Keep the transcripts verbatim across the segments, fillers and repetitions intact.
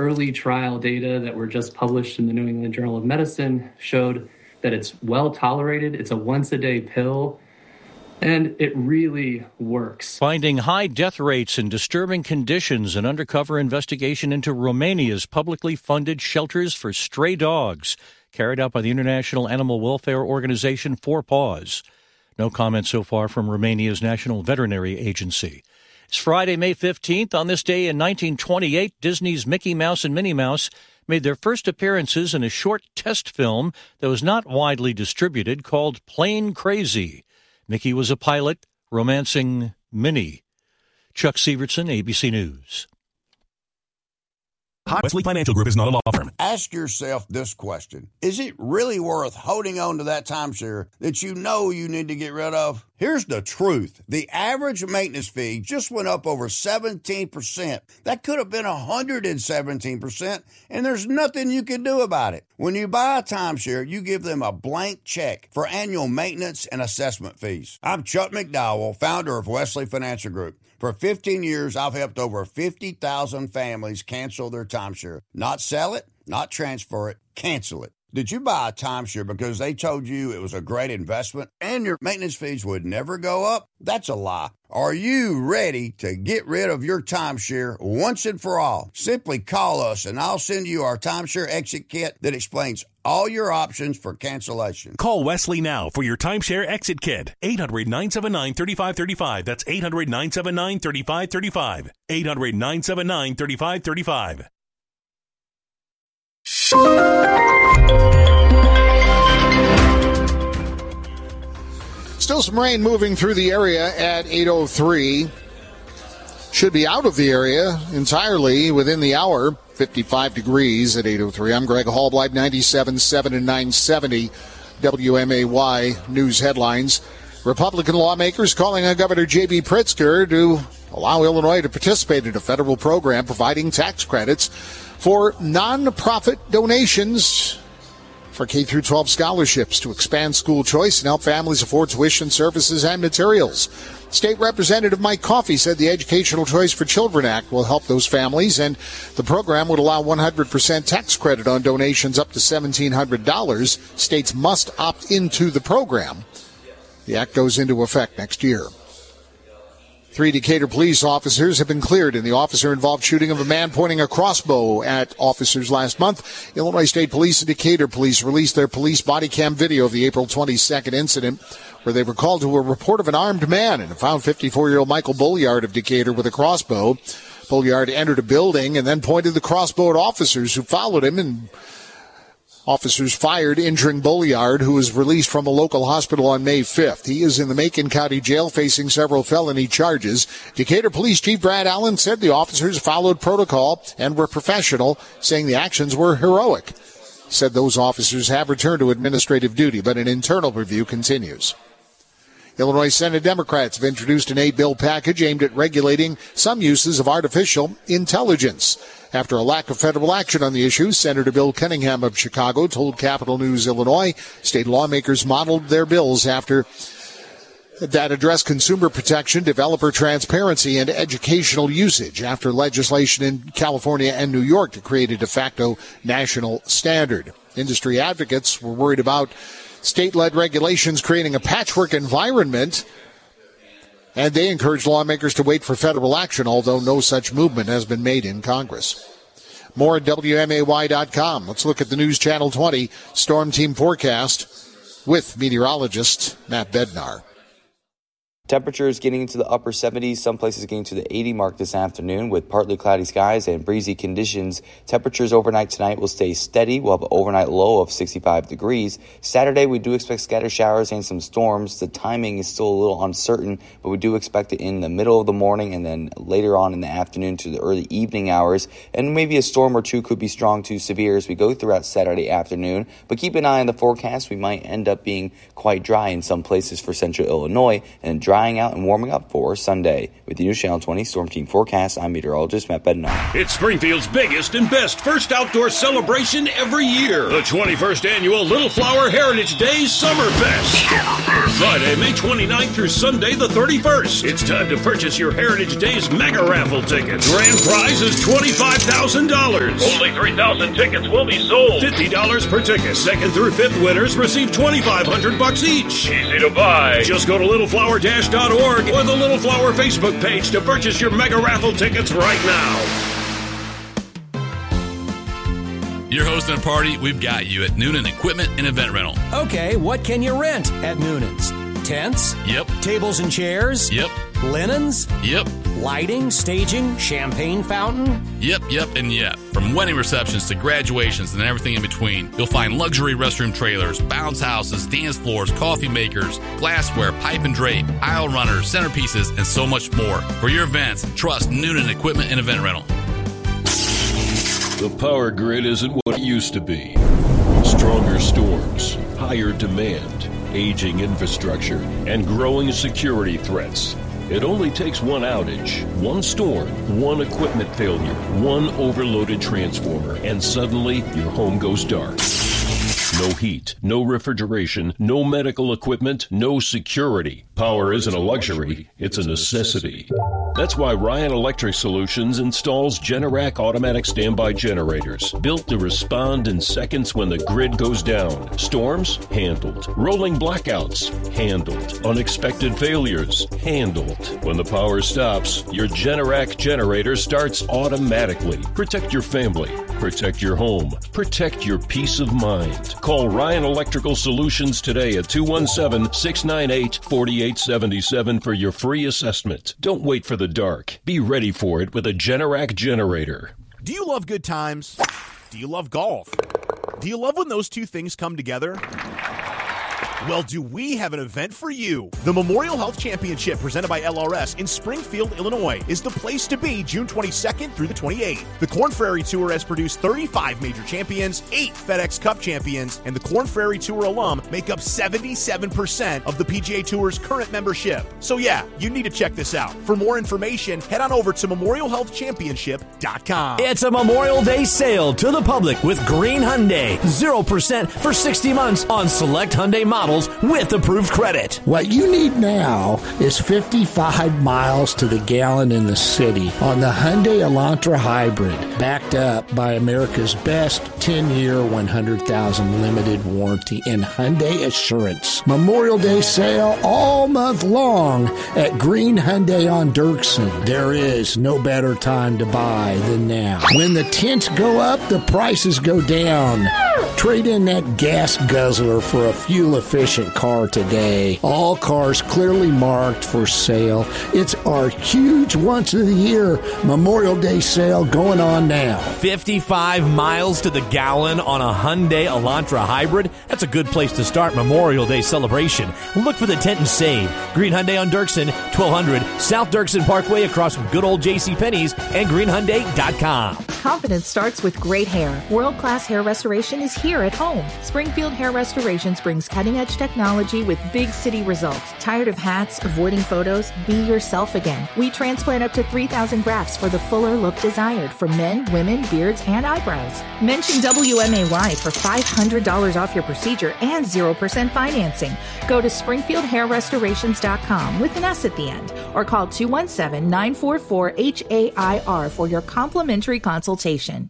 early trial data that were just published in the New England Journal of Medicine showed that it's well tolerated. It's a once-a-day pill, and it really works. Finding high death rates and disturbing conditions, an undercover investigation into Romania's publicly funded shelters for stray dogs, carried out by the International Animal Welfare Organization Four Paws. No comment so far from Romania's National Veterinary Agency. It's Friday, May fifteenth. On this day in nineteen twenty-eight, Disney's Mickey Mouse and Minnie Mouse made their first appearances in a short test film that was not widely distributed called Plane Crazy. Mickey was a pilot romancing Minnie. Chuck Severson, A B C News. Wesley Financial Group is not a law firm. Ask yourself this question. Is it really worth holding on to that timeshare that you know you need to get rid of? Here's the truth. The average maintenance fee just went up over seventeen percent. That could have been one hundred seventeen percent, and there's nothing you can do about it. When you buy a timeshare, you give them a blank check for annual maintenance and assessment fees. I'm Chuck McDowell, founder of Wesley Financial Group. For fifteen years, I've helped over fifty thousand families cancel their timeshare. Not sell it, not transfer it, cancel it. Did you buy a timeshare because they told you it was a great investment and your maintenance fees would never go up? That's a lie. Are you ready to get rid of your timeshare once and for all? Simply call us and I'll send you our timeshare exit kit that explains all your options for cancellation. Call Wesley now for your timeshare exit kit. eight hundred, nine seven nine, three five three five. That's eight hundred, nine seven nine, three five three five. eight hundred, nine seven nine, three five three five. Still some rain moving through the area at eight oh three. Should be out of the area entirely within the hour. fifty-five degrees at eight oh three. I'm Greg Hallbleib, ninety-seven point seven and nine seventy W M A Y News Headlines. Republican lawmakers calling on Governor J B Pritzker to allow Illinois to participate in a federal program providing tax credits for nonprofit donations for K through twelve scholarships to expand school choice and help families afford tuition, services, and materials. State Representative Mike Coffey said the Educational Choice for Children Act will help those families, and the program would allow one hundred percent tax credit on donations up to seventeen hundred dollars. States must opt into the program. The act goes into effect next year. Three Decatur police officers have been cleared in the officer-involved shooting of a man pointing a crossbow at officers last month. Illinois State Police and Decatur Police released their police body cam video of the April twenty-second incident, where they were called to a report of an armed man and found fifty-four-year-old Michael Bulliard of Decatur with a crossbow. Bulliard entered a building and then pointed the crossbow at officers who followed him, and officers fired, injuring Bulliard, who was released from a local hospital on May fifth. He is in the Macon County Jail facing several felony charges. Decatur Police Chief Brad Allen said the officers followed protocol and were professional, saying the actions were heroic. He said those officers have returned to administrative duty, but an internal review continues. Illinois Senate Democrats have introduced an eight-bill package aimed at regulating some uses of artificial intelligence. After a lack of federal action on the issue, Senator Bill Cunningham of Chicago told Capital News Illinois state lawmakers modeled their bills after that address consumer protection, developer transparency, and educational usage after legislation in California and New York to create a de facto national standard. Industry advocates were worried about state-led regulations creating a patchwork environment, and they encouraged lawmakers to wait for federal action, although no such movement has been made in Congress. More at W M A Y dot com. Let's look at the News Channel twenty Storm Team forecast with meteorologist Matt Bednar. Temperatures getting into the upper seventies, some places getting to the eighty mark this afternoon with partly cloudy skies and breezy conditions. Temperatures overnight tonight will stay steady. We'll have an overnight low of sixty-five degrees. Saturday, we do expect scattered showers and some storms. The timing is still a little uncertain, but we do expect it in the middle of the morning and then later on in the afternoon to the early evening hours. And maybe a storm or two could be strong to severe as we go throughout Saturday afternoon. But keep an eye on the forecast. We might end up being quite dry in some places for central Illinois and dry drying out and warming up for Sunday. With the News Channel twenty Storm Team forecast, I'm meteorologist Matt Bednar. It's Springfield's biggest and best first outdoor celebration every year. The twenty-first Annual Little Flower Heritage Days Summer Fest. Friday, May twenty-ninth through Sunday, the thirty-first. It's time to purchase your Heritage Days mega raffle tickets. Grand prize is twenty-five thousand dollars. Only three thousand tickets will be sold. fifty dollars per ticket. Second through fifth winners receive twenty-five hundred bucks each. Easy to buy. Just go to little flower dash dot org or the Little Flower Facebook page to purchase your mega raffle tickets right now. You're hosting a party, we've got you at Noonan Equipment and Event Rental. Okay, what can you rent at Noonan's? Tents? Yep. Tables and chairs? Yep. Linens? Yep. Lighting, staging, champagne fountain? Yep, yep, and yep. From wedding receptions to graduations and everything in between, you'll find luxury restroom trailers, bounce houses, dance floors, coffee makers, glassware, pipe and drape, aisle runners, centerpieces, and so much more. For your events, trust Noonan Equipment and Event Rental. The power grid isn't what it used to be. Stronger storms, higher demand, aging infrastructure, and growing security threats. It only takes one outage, one storm, one equipment failure, one overloaded transformer, and suddenly your home goes dark. No heat, no refrigeration, no medical equipment, no security. Power isn't a luxury, it's a necessity. That's why Ryan Electric Solutions installs Generac automatic standby generators, built to respond in seconds when the grid goes down. Storms? Handled. Rolling blackouts? Handled. Unexpected failures? Handled. When the power stops, your Generac generator starts automatically. Protect your family. Protect your home. Protect your peace of mind. Call Ryan Electrical Solutions today at two one seven, six nine eight, four eight seven seven for your free assessment. Don't wait for the dark. Be ready for it with a Generac generator. Do you love good times? Do you love golf? Do you love when those two things come together? Well, do we have an event for you? The Memorial Health Championship presented by L R S in Springfield, Illinois is the place to be June twenty-second through the twenty-eighth. The Korn Ferry Tour has produced thirty-five major champions, eight FedEx Cup champions, and the Korn Ferry Tour alum make up seventy-seven percent of the P G A Tour's current membership. So yeah, you need to check this out. For more information, head on over to memorial health championship dot com. It's a Memorial Day sale to the public with Green Hyundai. zero percent for sixty months on select Hyundai models with approved credit. What you need now is fifty-five miles to the gallon in the city on the Hyundai Elantra Hybrid, backed up by America's best ten-year, one hundred thousand limited warranty and Hyundai Assurance. Memorial Day sale all month long at Green Hyundai on Dirksen. There is no better time to buy than now. When the tents go up, the prices go down. Trade in that gas guzzler for a fuel-efficient car today. All cars clearly marked for sale. It's our huge once-of-the-year Memorial Day sale going on now. fifty-five miles to the gallon on a Hyundai Elantra Hybrid? That's a good place to start Memorial Day celebration. Look for the tent and save. Green Hyundai on Dirksen, twelve hundred South Dirksen Parkway across from good old JCPenney's and green hyundai dot com. Confidence starts with great hair. World-class hair restoration is here at home. Springfield Hair Restorations brings cutting-edge technology with big city results. Tired of hats, avoiding photos? Be yourself again. We transplant up to three thousand grafts for the fuller look desired for men, women, beards, and eyebrows. Mention W M A Y for five hundred dollars off your procedure and zero percent financing. Go to springfield hair restorations dot com with an S at the end or call two one seven, nine four four, H A I R for your complimentary consultation.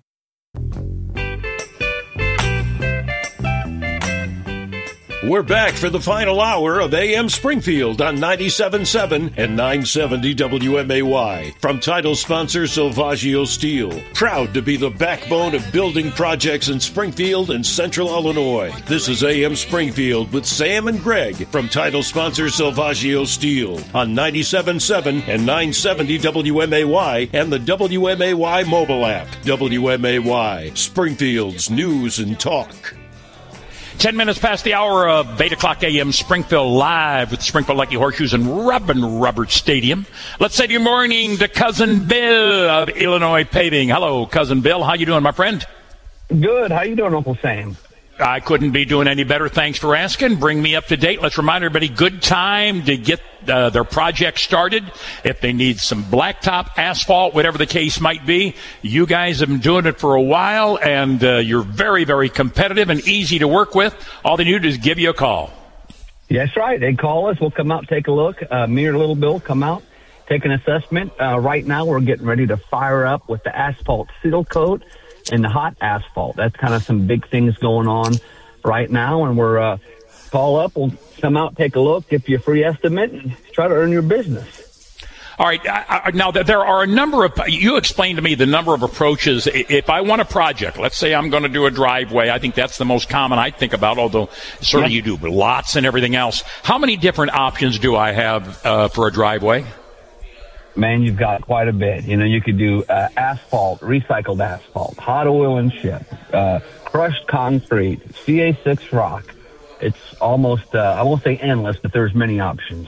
We're back for the final hour of A M Springfield on ninety-seven point seven and nine seventy W M A Y. From title sponsor Silvaggio Steel. Proud to be the backbone of building projects in Springfield and Central Illinois. This is A M Springfield with Sam and Greg from title sponsor Silvaggio Steel on ninety-seven point seven and nine seventy W M A Y and the W M A Y mobile app. W M A Y, Springfield's news and talk. Ten minutes past the hour of eight o'clock a m Springfield live with the Springfield Lucky Horseshoes and Robin Roberts Stadium. Let's say good morning to Cousin Bill of Illinois Paving. Hello, Cousin Bill. How you doing, my friend? Good. How you doing, Uncle Sam? I couldn't be doing any better. Thanks for asking. Bring me up to date. Let's remind everybody, good time to get uh, their project started. If they need some blacktop, asphalt, whatever the case might be, you guys have been doing it for a while, and uh, you're very, very competitive and easy to work with. All they need to do is give you a call. That's right. They call us. We'll come out, take a look. Uh, me or Little Bill come out, take an assessment. Uh, right now, we're getting ready to fire up with the asphalt seal coat and the hot asphalt. That's kind of some big things going on right now. And we're uh, call up. We'll come out, take a look, give you a free estimate, and try to earn your business. All right. I, I, now, there are a number of, you explained to me the number of approaches. If I want a project, let's say I'm going to do a driveway. I think that's the most common I think about, although certainly yeah. you do lots and everything else. How many different options do I have uh, for a driveway? Man, you've got quite a bit. You know, you could do uh, asphalt, recycled asphalt, hot oil and chip, uh, crushed concrete, C A six rock. It's almost, uh, I won't say endless, but there's many options.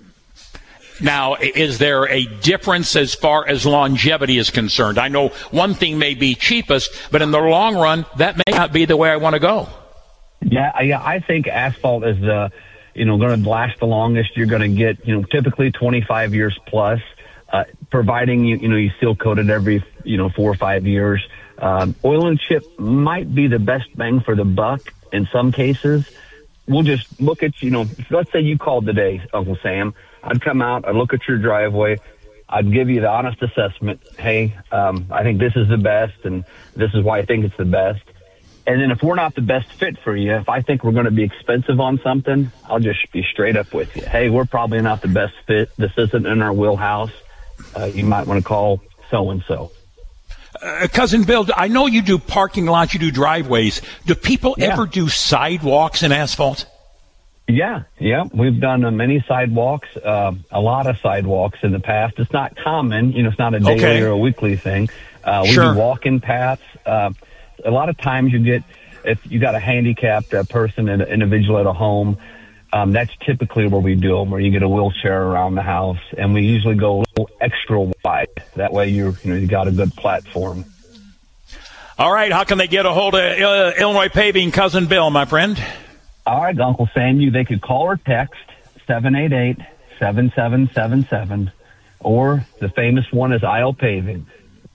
Now, is there a difference as far as longevity is concerned? I know one thing may be cheapest, but in the long run, that may not be the way I want to go. Yeah, yeah, I think asphalt is, uh, you know, going to last the longest. You're going to get, you know, typically twenty-five years plus. Uh, providing you, you know, you seal coat it every, you know, four or five years. Um, oil and chip might be the best bang for the buck in some cases. We'll just look at, you know, let's say you called today, Uncle Sam. I'd come out, I'd look at your driveway. I'd give you the honest assessment. Hey, um, I think this is the best, and this is why I think it's the best. And then if we're not the best fit for you, if I think we're going to be expensive on something, I'll just be straight up with you. Hey, we're probably not the best fit. This isn't in our wheelhouse. Uh, you might want to call so-and-so. Uh, Cousin Bill, I know you do parking lots, you do driveways. Do people Yeah. ever do sidewalks in asphalt? Yeah, yeah. We've done uh, many sidewalks, uh, a lot of sidewalks in the past. It's not common. You know, it's not a daily Okay. or a weekly thing. Uh, we Sure. do walk-in paths. Uh, a lot of times you get, if you got a handicapped uh, person, an individual at a home, Um, that's typically where we do them, where you get a wheelchair around the house, and we usually go a little extra wide. That way, you're, you know, you got a good platform. All right, how can they get a hold of uh, Illinois Paving, Cousin Bill, my friend? All right, Uncle Sam, you they could call or text seven eight eight, seven seven seven seven, or the famous one is Isle Paving.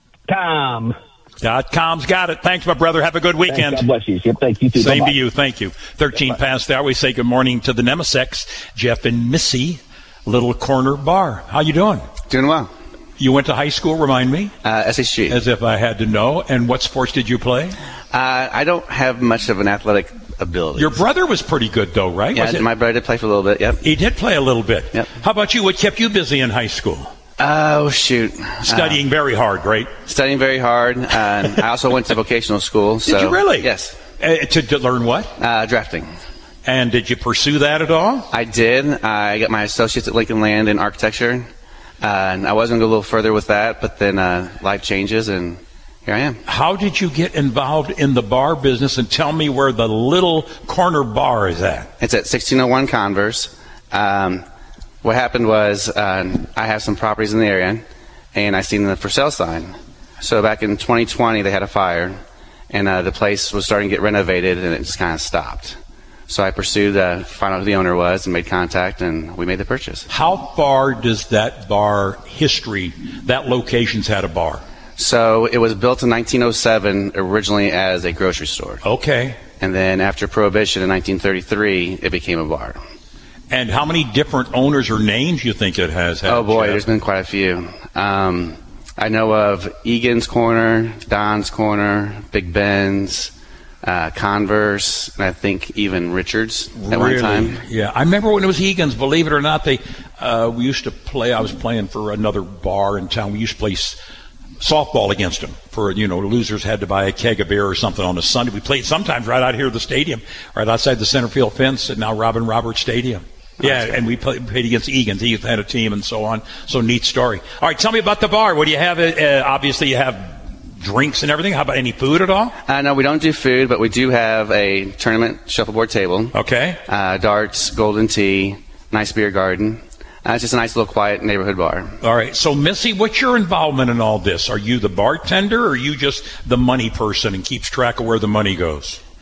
Tom. Dot com's got it. Thanks, my brother. Have a good weekend. Thanks, God bless you. Yep, thank you too. Same Bye-bye. to you. Thank you. thirteen past the hour. We say good morning to the Nemesex, Jeff and Missy, Little Corner Bar. How you doing? Doing well. You went to high school, remind me? Uh, S H G. As if I had to know. And what sports did you play? Uh, I don't have much of an athletic ability. Your brother was pretty good, though, right? Yeah, Was it? my brother did play for a little bit, yep. He did play a little bit. Yep. How about you? What kept you busy in high school? Oh, shoot. Studying uh, very hard, right? Studying very hard. Uh, I also went to vocational school. So, did you really? Yes. Uh, to, to learn what? Uh, drafting. And did you pursue that at all? I did. I got my associates at Lincoln Land in architecture. Uh, and I was going to go a little further with that, but then uh, life changes, and here I am. How did you get involved in the bar business? And tell me where the Little Corner Bar is at. It's at sixteen oh one Converse. Um, what happened was uh, I have some properties in the area, and I seen the for sale sign. So back in twenty twenty, they had a fire, and uh, the place was starting to get renovated, and it just kind of stopped. So I pursued, uh, found out who the owner was, and made contact, and we made the purchase. How far does that bar history, that location's had a bar? So it was built in nineteen oh seven, originally as a grocery store. Okay. And then after Prohibition in nineteen thirty-three, it became a bar. And how many different owners or names you think it has had? Oh, boy, Jeff? there's been quite a few. Um, I know of Egan's Corner, Don's Corner, Big Ben's, uh, Converse, and I think even Richard's at really? one time. Yeah, I remember when it was Egan's, believe it or not, they uh, we used to play, I was playing for another bar in town. We used to play s- softball against them. For, you know, losers had to buy a keg of beer or something on a Sunday. We played sometimes right out here at the stadium, right outside the center field fence at now Robin Roberts Stadium. Yeah, and we play, played against Egan's. He had a team and so on. So neat story. All right, tell me about the bar. What do you have? Uh, obviously, you have drinks and everything. How about any food at all? Uh, no, we don't do food, but we do have a tournament shuffleboard table. Okay. Uh, darts, golden tea, nice beer garden. Uh, it's just a nice little quiet neighborhood bar. All right. So, Missy, what's your involvement in all this? Are you the bartender, or are you just the money person and keeps track of where the money goes?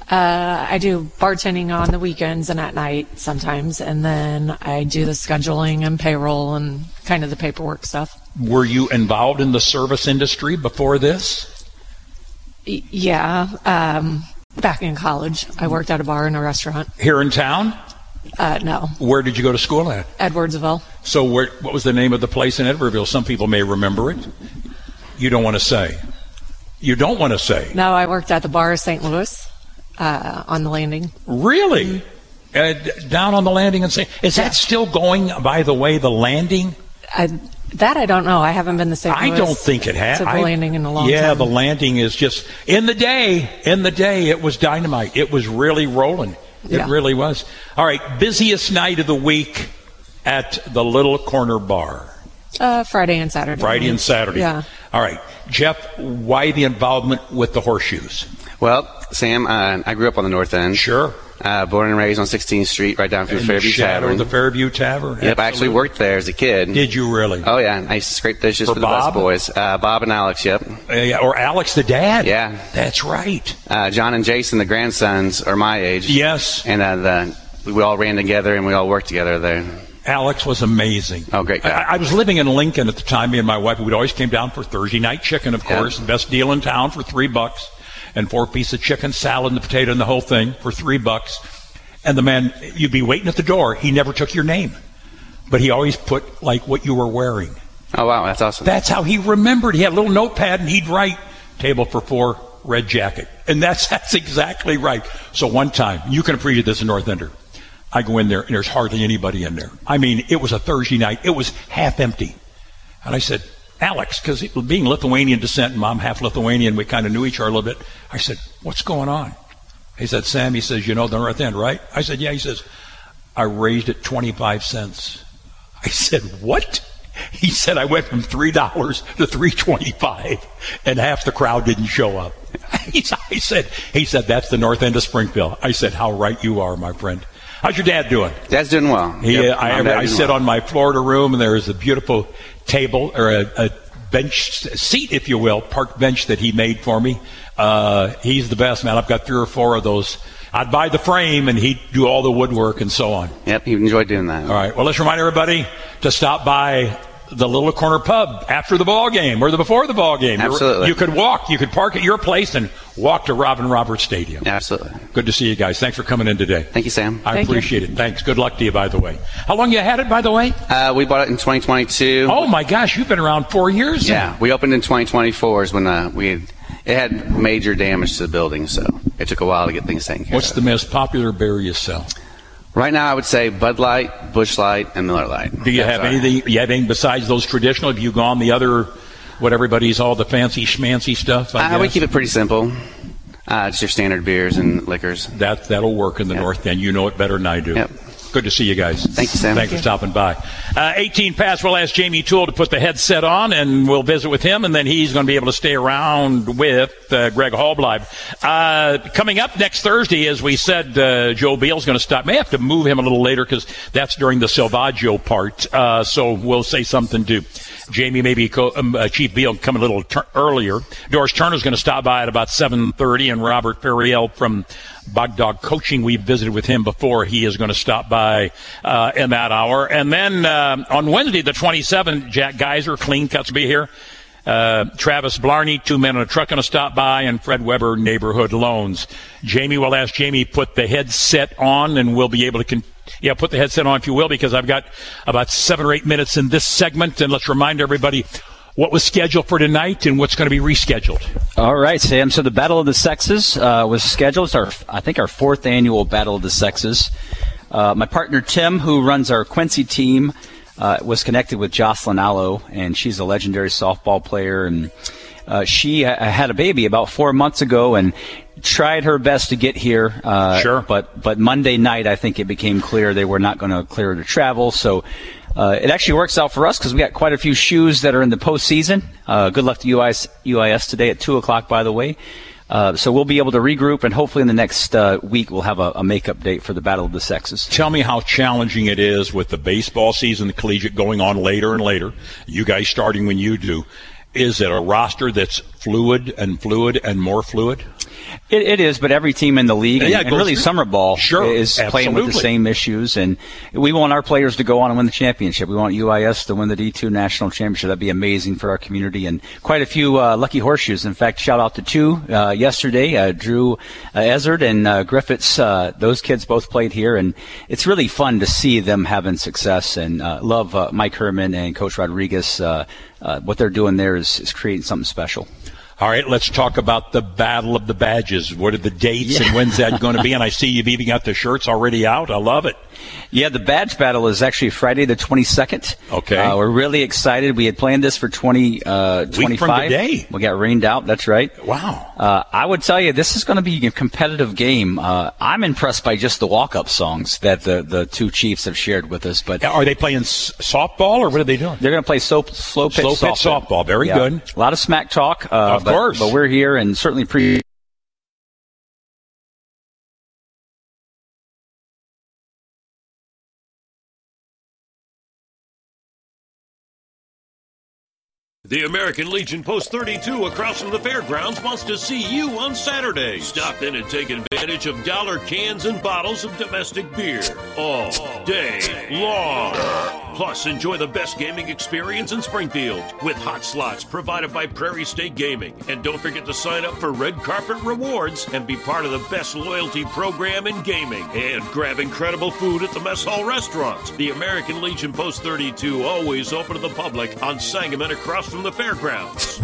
Uh, I do bartending on the weekends and at night sometimes, and then I do the scheduling and payroll and kind of the paperwork stuff. Were you involved in the service industry before this? Y- yeah. Um, back in college, I worked at a bar and a restaurant. Here in town? Uh, no. Where did you go to school at? Edwardsville. So where, what was the name of the place in Edwardsville? Some people may remember it. You don't want to say. You don't want to say. No, I worked at the bar of Saint Louis uh, on the landing. Really? Mm-hmm. Uh, d- down on the landing and say, is that still going, by the way, the landing? I, that I don't know. I haven't been to Saint Louis. I don't think it has. To the I, landing in a long yeah, time. Yeah, the landing is just, in the day, in the day, it was dynamite. It was really rolling. It yeah. really was. All right, busiest night of the week at the Little Corner Bar. Uh, Friday and Saturday. Friday and Saturday. Yeah. All right. Jeff, why the involvement with the Horseshoes? Well, Sam, uh, I grew up on the North End. Sure. Uh, born and raised on sixteenth Street, right down from In Fairview the shadow Tavern. of the Fairview Tavern? Yep, Absolutely. I actually worked there as a kid. Did you really? Oh, yeah. I used to scrape dishes For for, the Bob? bus boys. Uh, Bob and Alex, yep. Uh, yeah, or Alex the dad? Yeah. That's right. Uh, John and Jason, the grandsons, are my age. Yes. And uh, the, we all ran together and we all worked together there. Alex was amazing. Oh, great guy. I, I was living in Lincoln at the time, me and my wife. We'd always came down for Thursday night chicken, of course. Yep. Best deal in town for three bucks. And four pieces of chicken, salad, and the potato and the whole thing for three bucks. And the man, you'd be waiting at the door. He never took your name. But he always put, like, what you were wearing. Oh, wow. That's awesome. That's how he remembered. He had a little notepad, and he'd write, table for four, red jacket. And that's that's exactly right. So one time, you can appreciate this in North Ender. I go in there, and there's hardly anybody in there. I mean, it was a Thursday night. It was half empty. And I said, Alex, because being Lithuanian descent, and Mom half Lithuanian, we kind of knew each other a little bit. I said, what's going on? He said, Sam, he says, you know the North End, right? I said, yeah. He says, I raised it twenty-five cents. I said, what? He said, I went from three dollars to three twenty-five, and half the crowd didn't show up. He said, he said, that's the North End of Springfield. I said, how right you are, my friend. How's your dad doing? Dad's doing well. He, yep, uh, I, I, I sit well. on my Florida room, and there is a beautiful table, or a, a bench, seat, if you will, park bench that he made for me. Uh, he's the best, man. I've got three or four of those. I'd buy the frame, and he'd do all the woodwork and so on. Yep, he enjoyed doing that. All right. Well, let's remind everybody to stop by the Little Corner Pub after the ball game or the before the ball game. Absolutely. You could walk. You could park at your place and walk to Robin Roberts Stadium. Absolutely. Good to see you guys. Thanks for coming in today. Thank you, Sam. I Thank appreciate you. it. Thanks. Good luck to you, by the way. How long you had it, by the way? Uh, we bought it in twenty twenty-two. Oh, my gosh. You've been around four years Yeah. now. We opened in twenty twenty-four is when uh, we had, it had major damage to the building, so it took a while to get things taken care What's of. the most popular beer you sell? Right now, I would say Bud Light, Busch Light, and Miller Light. Do you That's have our- anything? You have anything besides those traditional? Have you gone the other, what everybody's all the fancy schmancy stuff? I Uh, we guess? keep it pretty simple. Uh, just your standard beers and liquors. That that'll work in the North End. You know it better than I do. Yep. Good to see you guys. Thank you, Sam. Thanks for stopping by. Uh, eighteen past. We'll ask Jamie Toole to put the headset on, and we'll visit with him, and then he's going to be able to stay around with uh, Greg Hallbleib. Uh, coming up next Thursday, as we said, uh, Joe Beal's going to stop. May have to move him a little later because that's during the Salvaggio part. Uh, so we'll say something to Jamie, maybe co- um, uh, Chief Beal come a little ter- earlier. Doris Turner's going to stop by at about seven thirty, and Robert Ferriel from Bog Dog Coaching, we visited with him before. He is going to stop by uh, in that hour. And then uh, on Wednesday, the twenty-seventh, Jack Geyser, Clean Cuts, will be here. Uh, Travis Blarney, two men in a truck, going to stop by, and Fred Weber, Neighborhood Loans. Jamie, will ask Jamie put the headset on, and we'll be able to con- yeah, put the headset on, if you will, because I've got about seven or eight minutes in this segment. And let's remind everybody what was scheduled for tonight and what's going to be rescheduled. All right, Sam. So the Battle of the Sexes uh, was scheduled. It's our, I think, our fourth annual Battle of the Sexes. Uh, my partner Tim, who runs our Quincy team, uh, was connected with Jocelyn Allo, and she's a legendary softball player. And uh, she uh, had a baby about four months ago, and tried her best to get here. Uh, sure. But but Monday night, I think it became clear they were not going to clear her to travel. So. Uh, it actually works out for us because we got quite a few shoes that are in the postseason. Uh, good luck to U I S, U I S today at two o'clock, by the way. Uh, so we'll be able to regroup, and hopefully in the next uh, week we'll have a, a makeup date for the Battle of the Sexes. Tell me how challenging it is with the baseball season, the collegiate going on later and later, you guys starting when you do. Is it a roster that's fluid and fluid and more fluid? It, it is, but every team in the league, yeah, and, and really through. summer ball Sure, is absolutely. playing with the same issues. And we want our players to go on and win the championship. We want U I S to win the D two National Championship. That'd be amazing for our community. And quite a few uh, lucky horseshoes. In fact, shout out to two uh, yesterday, uh, Drew uh, Ezard and uh, Griffiths. Uh, those kids both played here, and it's really fun to see them having success. And uh, love uh, Mike Herman and Coach Rodriguez. Uh, uh, what they're doing there is, is creating something special. All right, let's talk about the Battle of the Badges. What are the dates Yeah. and when's that going to be? And I see you've even got the shirts already out. I love it. Yeah, the badge battle is actually Friday the twenty-second. Okay. Uh, we're really excited. We had planned this for twenty twenty-five. Week from today. We got rained out. That's right. Wow. Uh, I would tell you, this is going to be a competitive game. Uh, I'm impressed by just the walk-up songs that the, the two chiefs have shared with us. But Are they playing s- softball or what are they doing? they're going to play so, slow pitch Slow softball. pitch softball. Very Yeah. good. A lot of smack talk. Uh, Of but, course. But we're here and certainly pre. The American Legion Post thirty-two across from the fairgrounds wants to see you on Saturday. Stop in and take advantage of dollar cans and bottles of domestic beer all day long. Plus, enjoy the best gaming experience in Springfield with hot slots provided by Prairie State Gaming. And don't forget to sign up for Red Carpet Rewards and be part of the best loyalty program in gaming. And grab incredible food at the Mess Hall restaurants. The American Legion Post thirty-two, always open to the public on Sangamon across from the fairgrounds.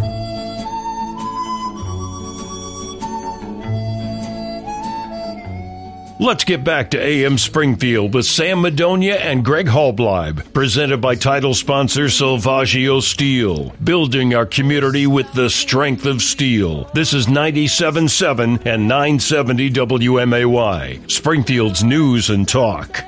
Let's get back to A M Springfield with Sam Madonia and Greg Hallbleib, presented by title sponsor Salvaggio Steel, building our community with the strength of steel. This is ninety-seven point seven and nine seventy W M A Y, Springfield's News and Talk.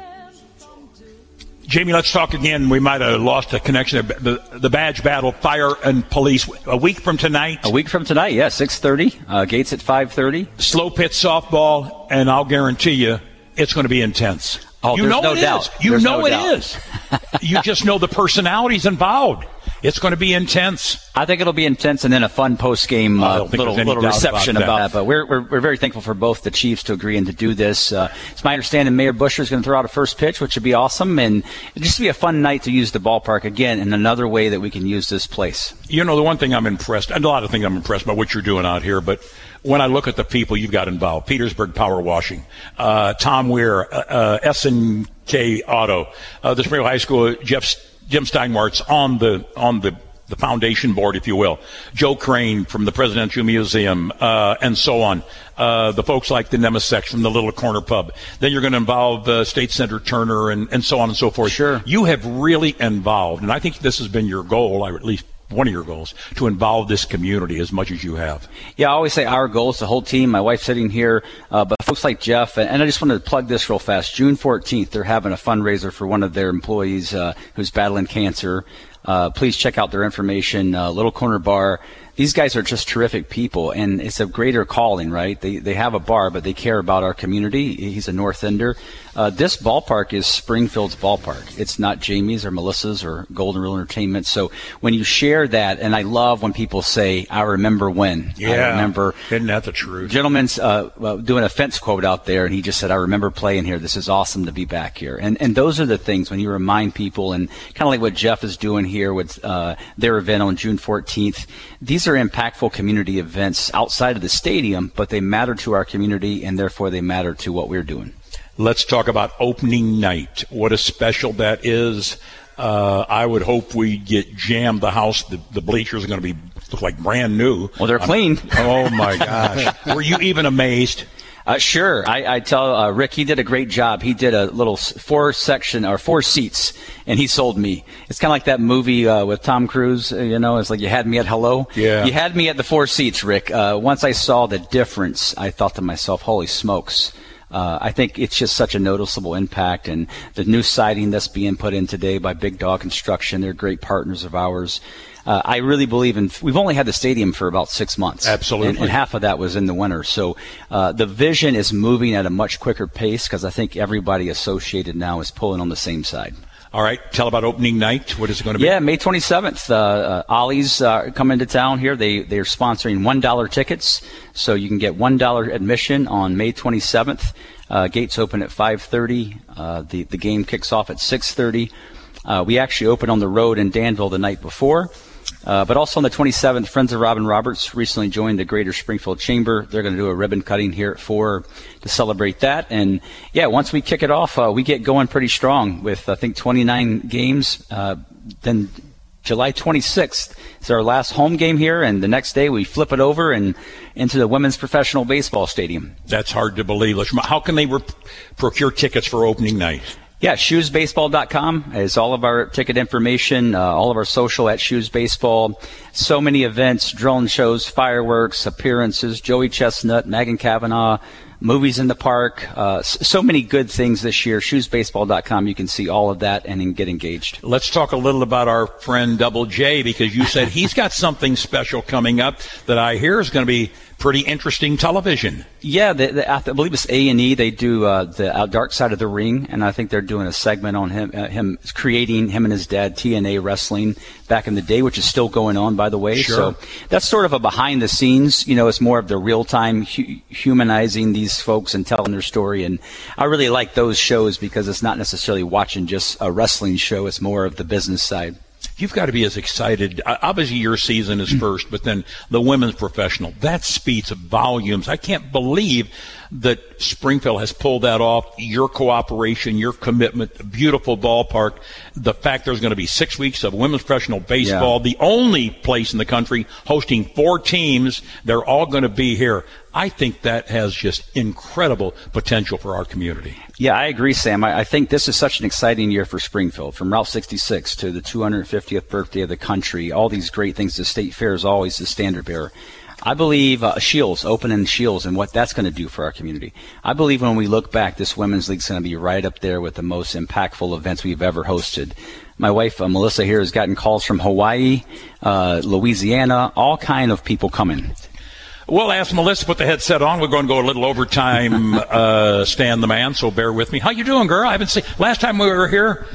Jamie, let's talk again. We might have lost a connection. The, the badge battle, fire and police, a week from tonight. A week from tonight, yeah, six thirty. Uh, gates at five thirty. Slow pitch softball, and I'll guarantee you it's going to be intense. Oh, you there's know no it doubt. is. You There's know no it doubt. is. You just know the personalities involved. It's going to be intense. I think it'll be intense, and then a fun post-game I uh, don't think little, there's any little doubt reception about about, that. that. But we're, we're we're very thankful for both the Chiefs to agreeing to do this. Uh, it's my understanding Mayor Busher is going to throw out a first pitch, which would be awesome, and it'll just be a fun night to use the ballpark again in another way that we can use this place. You know, the one thing I'm impressed, and a lot of things I'm impressed by what you're doing out here, but when I look at the people you've got involved, Petersburg Power Washing, uh, Tom Weir, uh, uh, S N K Auto, uh, the Springfield High School, Jeff, Jim Steinwart's on the, on the, the foundation board, if you will, Joe Crane from the Presidential Museum, uh, and so on. Uh, the folks like the Nemasex from the Little Corner Pub. Then you're going to involve uh, State Senator Turner and, and so on and so forth. Sure. You have really involved, and I think this has been your goal, or at least one of your goals, to involve this community as much as you have. Yeah, I always say our goal is the whole team. My wife's sitting here, uh, but folks like Jeff, and, and I just wanted to plug this real fast. June fourteenth, they're having a fundraiser for one of their employees uh, who's battling cancer. Uh, please check out their information, uh, Little Corner Bar. These guys are just terrific people, and it's a greater calling, right? They they have a bar, but they care about our community. He's a North Ender. Uh, this ballpark is Springfield's ballpark. It's not Jamie's or Melissa's or Golden Rule Entertainment. So when you share that, and I love when people say, I remember when. Yeah. I remember. Isn't that the truth? Gentleman's uh, uh, doing a fence quote out there, and he just said, I remember playing here. This is awesome to be back here. And and those are the things when you remind people, and kind of like what Jeff is doing here with uh, their event on June fourteenth. These are impactful community events outside of the stadium, but they matter to our community, and therefore they matter to what we're doing. Let's talk about opening night. What a special that is. Uh, I would hope we get jammed the house. The, the bleachers are going to be look like brand new. Well, they're clean. Oh, my gosh. Were you even amazed? Uh, sure. I, I tell uh, Rick, he did a great job. He did a little four section or four seats, and he sold me. It's kind of like that movie uh, with Tom Cruise. Uh, you know, it's like you had me at hello. Yeah. You had me at the four seats, Rick. Uh, once I saw the difference, I thought to myself, holy smokes. Uh, I think it's just such a noticeable impact, and the new siding that's being put in today by Big Dog Construction, they're great partners of ours. Uh, I really believe in, we've only had the stadium for about six months. Absolutely. And, and half of that was in the winter. So uh, the vision is moving at a much quicker pace because I think everybody associated now is pulling on the same side. All right. Tell about opening night. What is it going to be? Yeah, May twenty-seventh. Uh, uh, Ollie's uh, coming to town here. They, they're sponsoring one dollar tickets, so you can get one dollar admission on May twenty-seventh. Uh, gates open at five thirty. Uh, the, the game kicks off at six thirty. Uh, we actually opened on the road in Danville the night before. Uh, but also on the twenty-seventh, Friends of Robin Roberts recently joined the Greater Springfield Chamber. They're going to do a ribbon cutting here at four to celebrate that. And, yeah, once we kick it off, uh, we get going pretty strong with, I think, twenty-nine games. Uh, then July twenty-sixth is our last home game here, and the next day we flip it over and into the Women's Professional Baseball Stadium. That's hard to believe. How can they re- procure tickets for opening night? Yeah, shoes baseball dot com is all of our ticket information, uh, all of our social at Shoes Baseball. So many events, drone shows, fireworks, appearances, Joey Chestnut, Megan Kavanaugh, movies in the park. Uh, so many good things this year. shoes baseball dot com, you can see all of that and get engaged. Let's talk a little about our friend Double J, because you said he's got something special coming up that I hear is going to be pretty interesting television. Yeah, the, the, I believe it's A and E. They do uh, the uh, Dark Side of the Ring, and I think they're doing a segment on him, uh, him creating him and his dad T N A wrestling back in the day, which is still going on, by the way. Sure. So that's sort of a behind the scenes. You know, it's more of the real time hu- humanizing these folks and telling their story. And I really like those shows because it's not necessarily watching just a wrestling show. It's more of the business side. You've got to be as excited. Obviously, your season is first, but then the women's professional. That speaks volumes. I can't believe that Springfield has pulled that off. Your cooperation, your commitment, beautiful ballpark. The fact there's going to be six weeks of women's professional baseball, yeah. The only place in the country hosting four teams. They're all going to be here. I think that has just incredible potential for our community. Yeah, I agree, Sam. I, I think this is such an exciting year for Springfield, from Route sixty-six to the two hundred fiftieth birthday of the country, all these great things. The State Fair is always the standard bearer. I believe uh, Shields, opening Shields, and what that's going to do for our community. I believe when we look back, this Women's League is going to be right up there with the most impactful events we've ever hosted. My wife, uh, Melissa, here has gotten calls from Hawaii, uh, Louisiana, all kind of people coming. We'll ask Melissa to put the headset on. We're going to go a little overtime, uh, Stan the Man, so bear with me. How you doing, girl? I haven't seen. Last time we were here,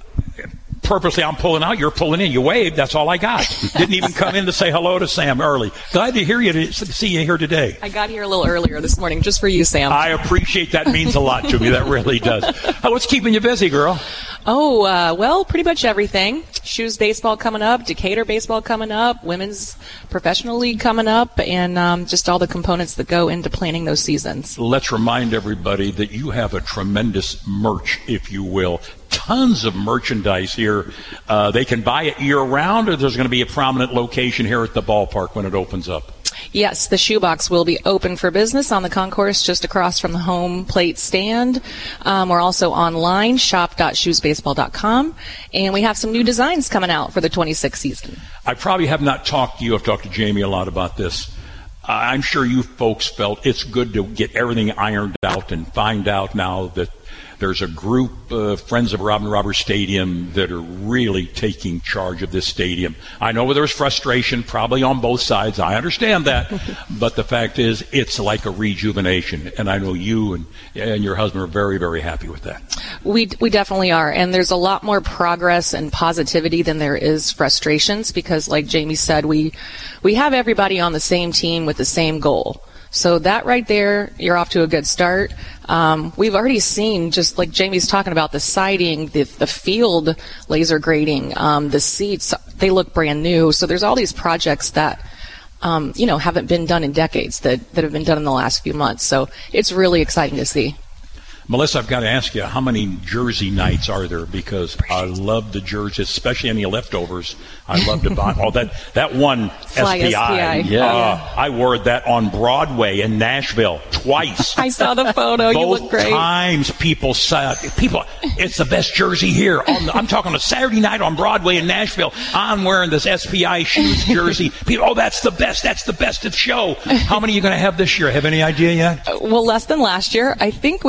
purposely I'm pulling out, you're pulling in. You waved, that's all I got. Didn't even come in to say hello to Sam early. Glad to hear you, to see you here today. I got here a little earlier this morning just for you, Sam. I appreciate that. Means a lot to me. That really does. What's keeping you busy, girl? Oh, uh, well, pretty much everything. Shoes baseball coming up, Decatur baseball coming up, women's professional league coming up, and um, just all the components that go into planning those seasons. Let's remind everybody that you have a tremendous merch, if you will. Tons of merchandise here. Uh, they can buy it year-round, or there's going to be a prominent location here at the ballpark when it opens up? Yes, the shoebox will be open for business on the concourse just across from the home plate stand. Um, we're also online, shop dot shoes baseball dot com, and we have some new designs coming out for the twenty-sixth season. I probably have not talked to you. I've talked to Jamie a lot about this. Uh, I'm sure you folks felt it's good to get everything ironed out and find out now that there's a group of Friends of Robin Roberts Stadium that are really taking charge of this stadium. I know there was frustration probably on both sides. I understand that. But the fact is, it's like a rejuvenation. And I know you and, and your husband are very, very happy with that. We we definitely are. And there's a lot more progress and positivity than there is frustrations because, like Jamie said, we we have everybody on the same team with the same goal. So that right there, you're off to a good start. Um, we've already seen, just like Jamie's talking about, the siding, the, the field laser grading, um, the seats, they look brand new. So there's all these projects that, um, you know, haven't been done in decades that, that have been done in the last few months. So it's really exciting to see. Melissa, I've got to ask you, how many jersey nights are there? Because I love the jerseys, especially any leftovers. I love to buy. Oh, that, that one Fly S P I. S P I. Uh, Yeah. I wore that on Broadway in Nashville twice. I saw the photo. You Both look great. times people said, people, it's the best jersey here. On the, I'm talking a Saturday night on Broadway in Nashville. I'm wearing this S P I shoes jersey. People, oh, that's the best. That's the best of show. How many are you going to have this year? Have any idea yet? Well, less than last year. I think we One? have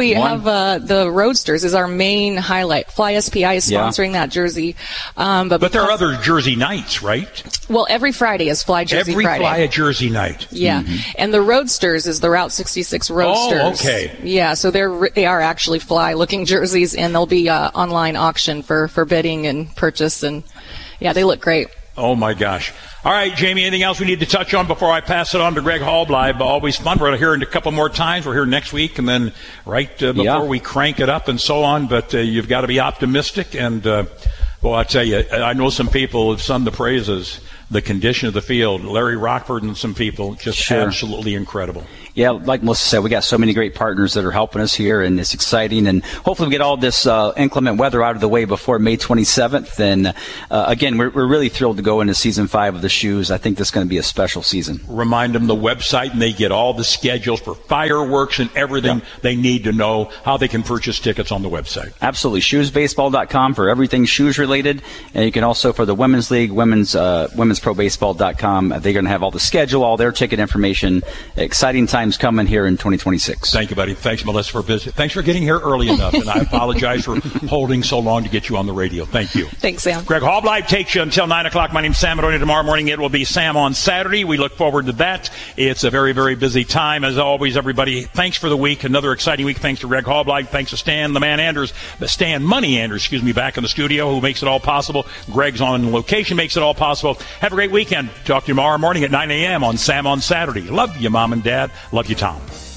uh, the Roadsters is our main highlight. Fly S P I is sponsoring yeah. that jersey. Um, but but there are other jersey nights, right? Well, every Friday is Fly Jersey every Friday. Every Fly a Jersey night. Yeah. Mm-hmm. And the Roadsters is the Route sixty-six Roadsters. Oh, okay. Yeah, so they're they are actually Fly-looking jerseys, and they'll be uh, online auction for, for bidding and purchase, and yeah, they look great. Oh, my gosh. All right, Jamie, anything else we need to touch on before I pass it on to Greg Halbleib? Always fun. We're here in a couple more times. We're here next week and then right uh, before yeah. we crank it up and so on. But uh, you've got to be optimistic. And, uh, well, I tell you, I know some people have sung the praises, the condition of the field. Larry Rockford and some people, just sure. absolutely incredible. Yeah, like Melissa said, we got so many great partners that are helping us here, and it's exciting. And hopefully we get all this uh, inclement weather out of the way before May twenty-seventh. And, uh, again, we're, we're really thrilled to go into Season five of the Shoes. I think this is going to be a special season. Remind them the website, and they get all the schedules for fireworks and everything yeah. they need to know, how they can purchase tickets on the website. Absolutely. shoes baseball dot com for everything shoes-related. And you can also, for the Women's League, women's uh, women's pro baseball dot com, they're going to have all the schedule, all their ticket information. Exciting times coming here in twenty twenty-six. Thank you, buddy. Thanks, Melissa, for visiting. Thanks for getting here early enough, and I apologize for holding so long to get you on the radio. Thank you. Thanks, Sam. Greg Halbleib takes you until nine o'clock. My name's Sam Maroney. Tomorrow morning it will be Sam on Saturday. We look forward to that. It's a very, very busy time. As always, everybody, thanks for the week. Another exciting week. Thanks to Greg Halbleib. Thanks to Stan, the man Anders, Stan Money Anders, excuse me, back in the studio, who makes it all possible. Greg's on location, makes it all possible. Have a great weekend. Talk to you tomorrow morning at nine a.m. on Sam on Saturday. Love you, Mom and Dad. Love you, Tom.